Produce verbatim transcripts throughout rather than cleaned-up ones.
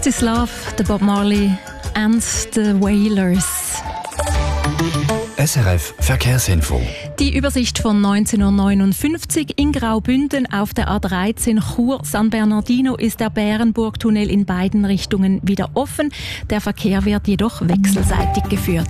This is Love, the Bob Marley and the Wailers. S R F Verkehrsinfo. Die Übersicht von neunzehn Uhr neunundfünfzig in Graubünden auf der A dreizehn Chur-San Bernardino ist der Bärenburg-Tunnel in beiden Richtungen wieder offen. Der Verkehr wird jedoch wechselseitig geführt.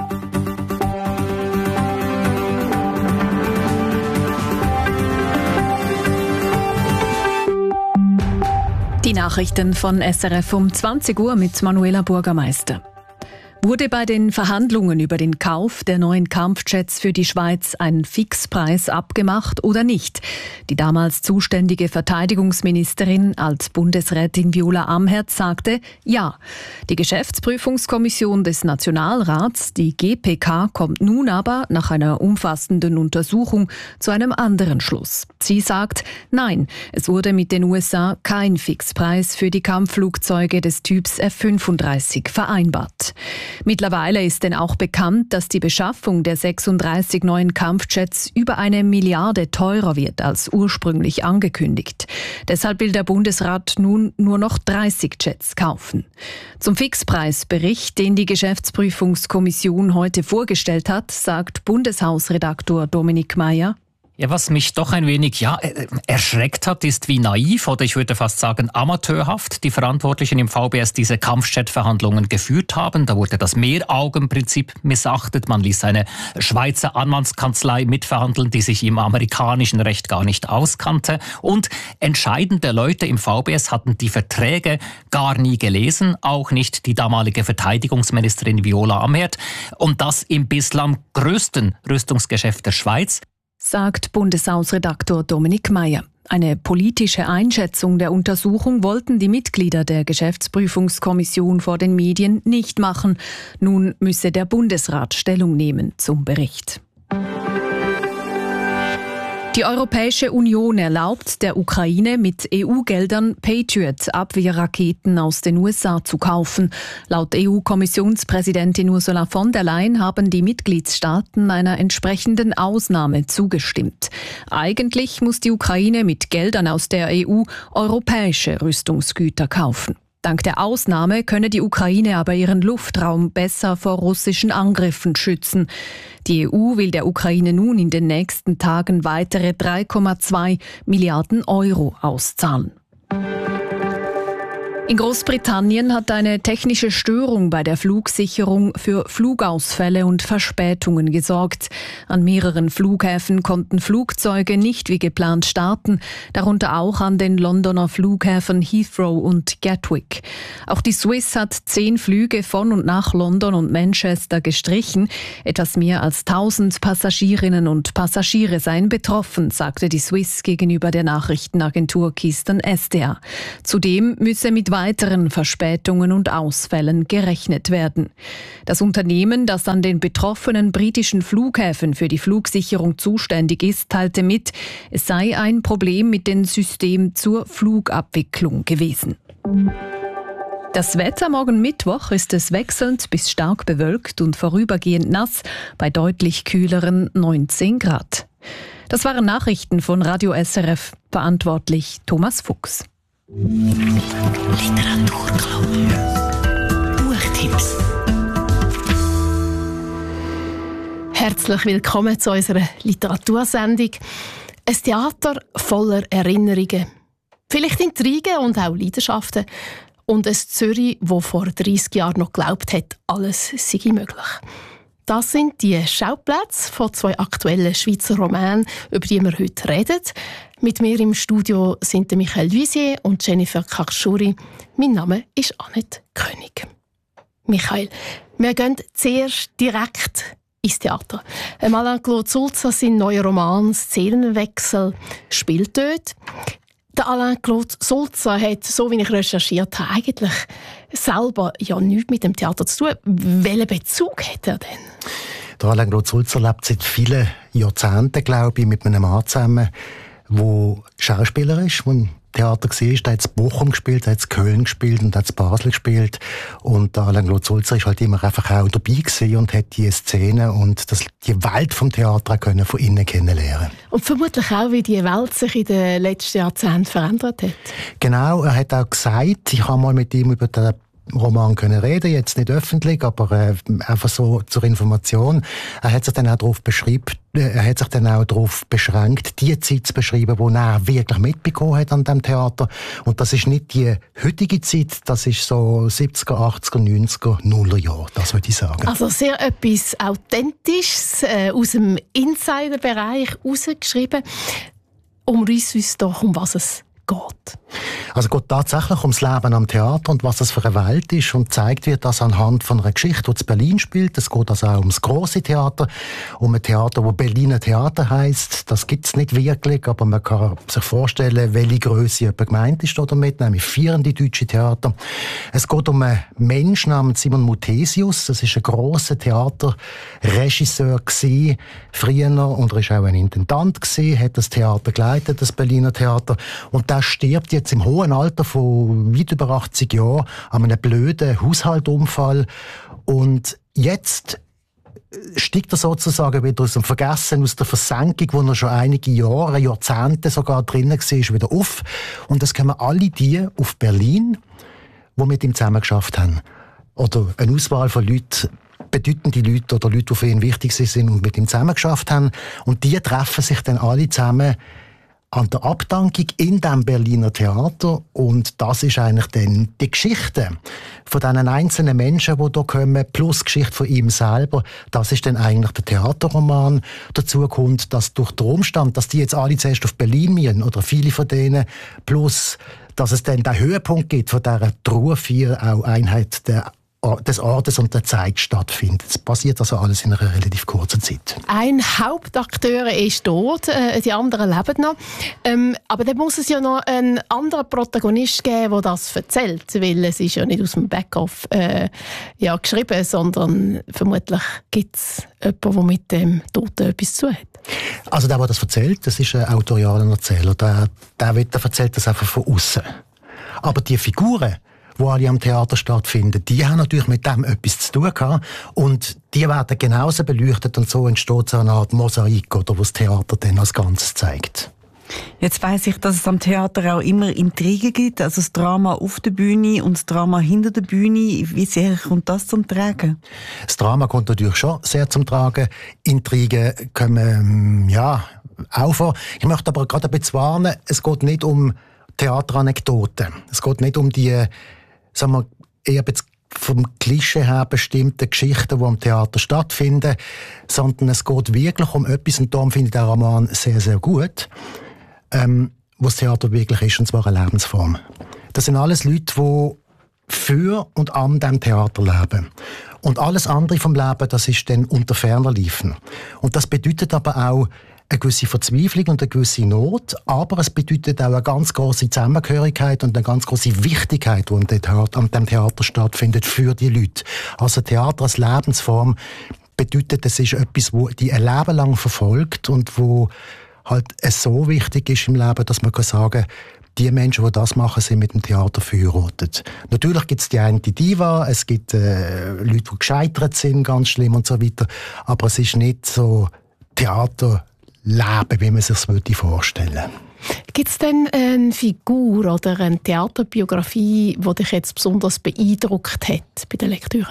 Die Nachrichten von S R F um zwanzig Uhr mit Manuela Bürgermeister. Wurde bei den Verhandlungen über den Kauf der neuen Kampfjets für die Schweiz ein Fixpreis abgemacht oder nicht? Die damals zuständige Verteidigungsministerin als Bundesrätin Viola Amherd sagte ja. Die Geschäftsprüfungskommission des Nationalrats, die G P K, kommt nun aber nach einer umfassenden Untersuchung zu einem anderen Schluss. Sie sagt, nein, es wurde mit den U S A kein Fixpreis für die Kampfflugzeuge des Typs F fünfunddreißig vereinbart. Mittlerweile ist denn auch bekannt, dass die Beschaffung der sechsunddreißig neuen Kampfjets über eine Milliarde teurer wird als ursprünglich angekündigt. Deshalb will der Bundesrat nun nur noch dreißig Jets kaufen. Zum Fixpreisbericht, den die Geschäftsprüfungskommission heute vorgestellt hat, sagt Bundeshausredaktor Dominik Meyer: Ja, was mich doch ein wenig ja, erschreckt hat, ist, wie naiv oder ich würde fast sagen amateurhaft die Verantwortlichen im V B S diese Kampfjet-Verhandlungen geführt haben. Da wurde das Mehraugenprinzip missachtet. Man ließ eine Schweizer Anwaltskanzlei mitverhandeln, die sich im amerikanischen Recht gar nicht auskannte. Und entscheidende Leute im V B S hatten die Verträge gar nie gelesen, auch nicht die damalige Verteidigungsministerin Viola Amherd. Und das im bislang größten Rüstungsgeschäft der Schweiz, sagt Bundeshausredaktor Dominik Meyer. Eine politische Einschätzung der Untersuchung wollten die Mitglieder der Geschäftsprüfungskommission vor den Medien nicht machen. Nun müsse der Bundesrat Stellung nehmen zum Bericht. Die Europäische Union erlaubt der Ukraine mit E U-Geldern Patriot-Abwehrraketen aus den U S A zu kaufen. Laut E U-Kommissionspräsidentin Ursula von der Leyen haben die Mitgliedstaaten einer entsprechenden Ausnahme zugestimmt. Eigentlich muss die Ukraine mit Geldern aus der E U europäische Rüstungsgüter kaufen. Dank der Ausnahme könne die Ukraine aber ihren Luftraum besser vor russischen Angriffen schützen. Die E U will der Ukraine nun in den nächsten Tagen weitere drei Komma zwei Milliarden Euro auszahlen. In Großbritannien hat eine technische Störung bei der Flugsicherung für Flugausfälle und Verspätungen gesorgt. An mehreren Flughäfen konnten Flugzeuge nicht wie geplant starten, darunter auch an den Londoner Flughäfen Heathrow und Gatwick. Auch die Swiss hat zehn Flüge von und nach London und Manchester gestrichen. Etwas mehr als tausend Passagierinnen und Passagiere seien betroffen, sagte die Swiss gegenüber der Nachrichtenagentur Keystone S D A. Zudem müsse mit weiteren Verspätungen und Ausfällen gerechnet werden. Das Unternehmen, das an den betroffenen britischen Flughäfen für die Flugsicherung zuständig ist, teilte mit, es sei ein Problem mit dem System zur Flugabwicklung gewesen. Das Wetter morgen Mittwoch ist es wechselnd bis stark bewölkt und vorübergehend nass bei deutlich kühleren neunzehn Grad. Das waren Nachrichten von Radio S R F, verantwortlich Thomas Fuchs. Literaturclub. Buchtipps. Herzlich willkommen zu unserer Literatursendung. Ein Theater voller Erinnerungen. Vielleicht Intrigen und auch Leidenschaften. Und ein Zürich, das vor dreissig Jahren noch geglaubt hat, alles sei möglich. Das sind die Schauplätze von zwei aktuellen Schweizer Romanen, über die wir heute reden. Mit mir im Studio sind Michael Luisier und Jennifer Kakschuri. Mein Name ist Annette König. Michael, wir gehen zuerst direkt ins Theater. Alain-Claude Sulzer, sein neuer Roman «Szenenwechsel» spielt dort. Der Alain-Claude Sulzer hat, so wie ich recherchiert habe, eigentlich selber ja nichts mit dem Theater zu tun. Welchen Bezug hat er denn? Der Alain-Claude Sulzer lebt seit vielen Jahrzehnten, glaube ich, mit einem Mann zusammen, der Schauspieler ist, der Theater war, da hat es Bochum gespielt, da hat es Köln gespielt und da hat es Basel gespielt. Und der Alain Claude Sulzer ist halt immer einfach auch dabei gewesen und hat die Szene und das, die Welt vom Theater auch können von innen kennenlernen. Und vermutlich auch, wie die Welt sich in den letzten Jahrzehnten verändert hat. Genau, er hat auch gesagt, ich habe mal mit ihm über den Roman können reden, jetzt nicht öffentlich, aber äh, einfach so zur Information. Er hat sich dann auch darauf beschrieben, er hat sich dann auch darauf beschränkt, die Zeit zu beschreiben, die er wirklich mitbekommen hat an dem Theater. Und das ist nicht die heutige Zeit, das ist so siebziger, achtziger, neunziger, nuller Jahre, das würde ich sagen. Also sehr etwas Authentisches, äh, aus dem Insider-Bereich rausgeschrieben. Umreiss uns doch, um was es geht. Also es geht tatsächlich ums Leben am Theater und was es für eine Welt ist und zeigt wird das anhand von einer Geschichte, die in Berlin spielt. Es geht also auch ums grosse Theater, um ein Theater, das Berliner Theater heisst. Das gibt es nicht wirklich, aber man kann sich vorstellen, welche Grösse jemand gemeint ist damit, nämlich vierende deutsche Theater. Es geht um einen Menschen namens Simon Muthesius. Das ist ein grosser Theaterregisseur gewesen, früher, und er war auch ein Intendant gewesen, hat das Theater geleitet, das Berliner Theater. Und der stirbt jetzt im hohen Alter von weit über achtzig Jahren an einem blöden Haushaltunfall. Und jetzt steigt er sozusagen wieder aus dem Vergessen, aus der Versenkung, wo er schon einige Jahre, Jahrzehnte sogar drinnen war, wieder auf. Und es kommen alle die auf Berlin, die mit ihm zusammen geschafft haben. Oder eine Auswahl von Leuten, bedeutende Leute oder Leute, die für ihn wichtig sind und mit ihm zusammen geschafft haben. Und die treffen sich dann alle zusammen an der Abdankung in dem Berliner Theater. Und das ist eigentlich dann die Geschichte von diesen einzelnen Menschen, die hier kommen, plus die Geschichte von ihm selber. Das ist dann eigentlich der Theaterroman. Dazu kommt, dass durch den Umstand, dass die jetzt alle zuerst auf Berlin müssen, oder viele von denen, plus dass es dann den Höhepunkt gibt von dieser Trauerfeier, auch Einheit der des Ortes und der Zeit stattfindet. Es passiert also alles in einer relativ kurzen Zeit. Ein Hauptakteur ist tot, äh, die anderen leben noch. Ähm, aber dann muss es ja noch einen anderen Protagonist geben, der das erzählt, weil es ist ja nicht aus dem Backoff äh, ja, geschrieben, sondern vermutlich gibt es jemanden, der mit dem Toten etwas zu hat. Also der, der das erzählt, das ist ein autorialer Erzähler. Der, der, der erzählt das einfach von außen. Aber die Figuren, die alle am Theater stattfinden, die haben natürlich mit dem etwas zu tun gehabt. Und die werden genauso beleuchtet und so entsteht so eine Art Mosaik, oder, was das Theater dann als Ganzes zeigt. Jetzt weiss ich, dass es am Theater auch immer Intrigen gibt, also das Drama auf der Bühne und das Drama hinter der Bühne. Wie sehr kommt das zum Tragen? Das Drama kommt natürlich schon sehr zum Tragen. Intrigen kommen, ja, auch vor. Ich möchte aber gerade ein bisschen warnen, es geht nicht um Theateranekdoten. Es geht nicht um die, sagen wir, eher vom Klischee her bestimmte Geschichten, die am Theater stattfinden, sondern es geht wirklich um etwas, und darum finde ich den Roman sehr, sehr gut, ähm, was das Theater wirklich ist, und zwar eine Lebensform. Das sind alles Leute, die für und an dem Theater leben. Und alles andere vom Leben, das ist dann unter ferner Liefen. Und das bedeutet aber auch eine gewisse Verzweiflung und eine gewisse Not, aber es bedeutet auch eine ganz grosse Zusammengehörigkeit und eine ganz grosse Wichtigkeit, die an dem Theater stattfindet für die Leute. Also Theater als Lebensform bedeutet, es ist etwas, das die ein Leben lang verfolgt und wo halt es so wichtig ist im Leben, dass man kann sagen, die Menschen, die das machen, sind mit dem Theater verheiratet. Natürlich gibt es die eine Diva, es gibt äh, Leute, die gescheitert sind, ganz schlimm und so weiter, aber es ist nicht so Theater leben, wie man sich das vorstellen würde. Gibt es denn eine Figur oder eine Theaterbiografie, die dich jetzt besonders beeindruckt hat bei der Lektüre?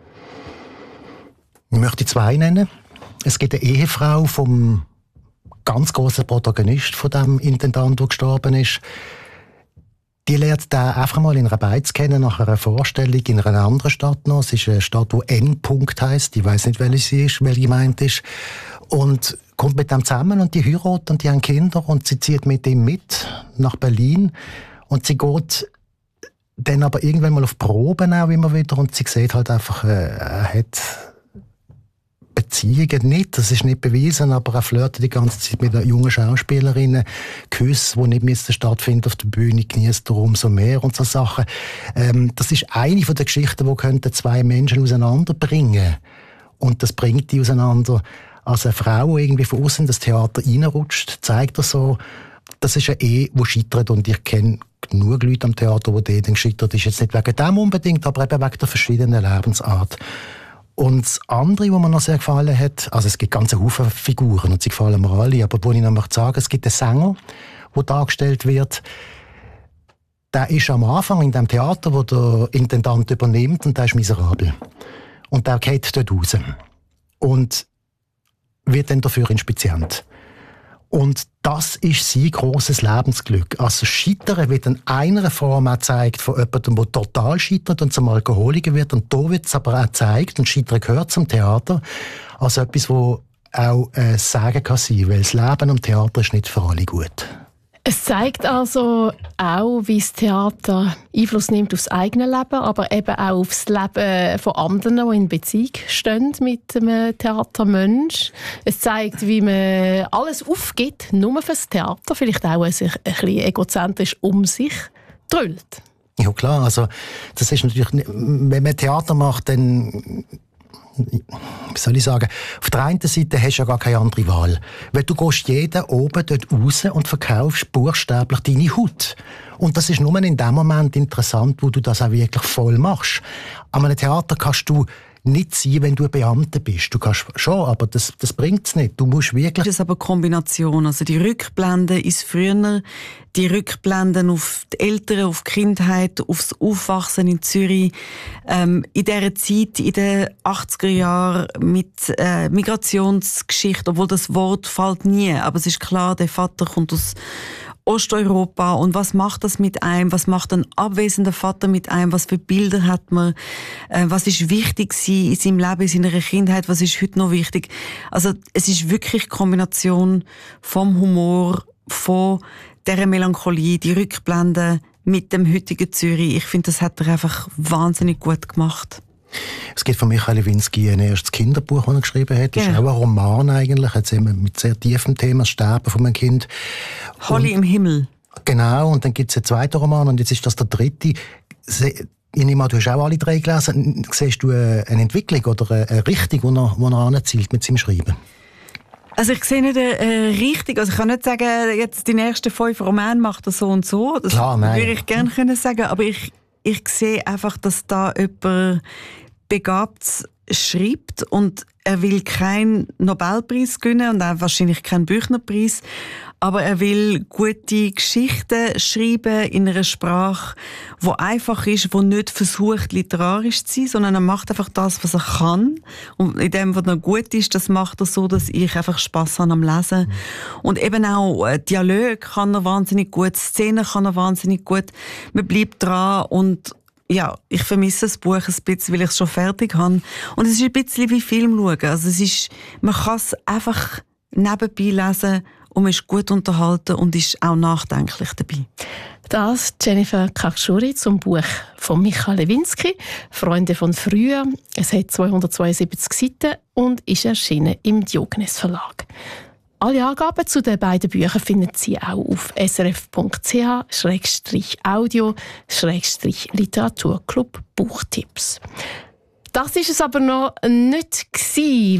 Ich möchte zwei nennen. Es gibt eine Ehefrau vom ganz grossen Protagonist von dem Intendant, der gestorben ist. Die lernt den einfach mal in einer Beiz kennen, nach einer Vorstellung in einer anderen Stadt noch. Es ist eine Stadt, die N. heisst. Ich weiss nicht, welche sie ist, welche gemeint ist. Und kommt mit dem zusammen und die heiraten und die haben Kinder und sie zieht mit ihm mit nach Berlin und sie geht dann aber irgendwann mal auf Proben auch immer wieder und sie sieht halt einfach, äh, er hat Beziehungen nicht, das ist nicht bewiesen, aber er flirtet die ganze Zeit mit einer jungen Schauspielerin, Küsse, die nicht müssten stattfinden auf der Bühne, genießt er umso mehr und so Sachen. Ähm, das ist eine von den Geschichten, die könnten zwei Menschen auseinanderbringen und das bringt die auseinander. Als eine Frau, die irgendwie von außen in das Theater reinrutscht, zeigt er so, das ist eine Ehe, die scheitert, und ich kenne genug Leute am Theater, die die Ehe gescheitert ist. Jetzt nicht wegen dem unbedingt, aber eben wegen der verschiedenen Lebensart. Und das andere, was mir noch sehr gefallen hat, also es gibt ganze Haufen Figuren und sie gefallen mir alle, aber wo ich noch möchte sagen, es gibt einen Sänger, der dargestellt wird, der ist am Anfang in dem Theater, wo der Intendant übernimmt, und der ist miserabel. Und der geht dort raus. Und wird dann dafür Inspizient. Und das ist sein grosses Lebensglück. Also Scheitern wird in einer Form auch gezeigt von jemandem, der total scheitert und zum Alkoholiker wird. Und da wird es aber auch gezeigt, und Scheitern gehört zum Theater, als etwas, das auch äh, Sagen kann sein, weil das Leben am Theater ist nicht für alle gut. Es zeigt also auch, wie das Theater Einfluss nimmt auf das eigene Leben, aber eben auch auf das Leben von anderen, die in Beziehung stehen mit einem Theatermensch. Es zeigt, wie man alles aufgibt, nur fürs Theater, vielleicht auch sich ein bisschen egozentrisch um sich drüllt. Ja klar, also das ist natürlich, wenn man Theater macht, dann, wie soll ich sagen, auf der einen Seite hast du ja gar keine andere Wahl. Weil du gehst jeden oben dort raus und verkaufst buchstäblich deine Haut. Und das ist nur in dem Moment interessant, wo du das auch wirklich voll machst. An einem Theater kannst du nicht sein, wenn du ein Beamter bist. Du kannst schon, aber das, das bringt es nicht. Du musst wirklich... Das ist aber eine Kombination. Also die Rückblenden ist früher, die Rückblenden auf die Eltern, auf die Kindheit, aufs Aufwachsen in Zürich. Ähm, in dieser Zeit, in den achtziger Jahren mit äh, Migrationsgeschichte, obwohl das Wort fällt nie, aber es ist klar, der Vater kommt aus Osteuropa, und was macht das mit einem? Was macht ein abwesender Vater mit einem? Was für Bilder hat man? Äh, was ist wichtig in seinem Leben, in seiner Kindheit? Was ist heute noch wichtig? Also es ist wirklich die Kombination vom Humor, von dieser Melancholie, die Rückblenden mit dem heutigen Zürich. Ich finde, das hat er einfach wahnsinnig gut gemacht. Es gibt von Michael Lewinsky ein erstes Kinderbuch, das er geschrieben hat. Das ja. ist auch ein Roman eigentlich, jetzt mit sehr tiefem Thema, das Sterben von einem Kind. Holly im Himmel. Genau, und dann gibt es einen zweiten Roman, und jetzt ist das der dritte. Ich nehme an, du hast auch alle drei gelesen. Siehst du eine Entwicklung oder eine Richtung, die er, die er anzielt mit seinem Schreiben? Also ich sehe nicht äh, richtig, also ich kann nicht sagen, jetzt die nächsten fünf Romane macht er so und so. Das Klar, nein. würde ich gerne können sagen, aber ich, ich sehe einfach, dass da jemand begabt schreibt, und er will keinen Nobelpreis gewinnen und auch wahrscheinlich keinen Büchnerpreis, aber er will gute Geschichten schreiben in einer Sprache, die einfach ist, die nicht versucht, literarisch zu sein, sondern er macht einfach das, was er kann. Und in dem, was er gut ist, das macht er so, dass ich einfach Spass habe am Lesen. Und eben auch Dialog kann er wahnsinnig gut, Szenen kann er wahnsinnig gut. Man bleibt dran, und ja, ich vermisse das Buch ein bisschen, weil ich es schon fertig habe. Und es ist ein bisschen wie Film schauen. Also es ist, man kann es einfach nebenbei lesen und man ist gut unterhalten und ist auch nachdenklich dabei. Das Jennifer Kakschuri zum Buch von Michael Lewinsky, «Freunde von früher». Es hat zweihundertzweiundsiebzig Seiten und ist erschienen im Diogenes Verlag. Alle Angaben zu den beiden Büchern finden Sie auch auf s r f punkt c h slash audio slash literaturclub Buchtipps. Das ist es aber noch nicht gewesen.